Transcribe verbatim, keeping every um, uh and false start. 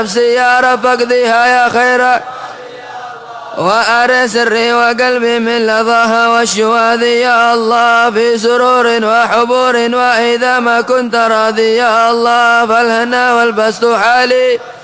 نفسي يا رب اقضيها يا خير، وأري سري وقلبي من لظاها والشواذ يا الله، في سرور وحبور وإذا ما كنت راضي يا الله، فالهنا والبسط حالي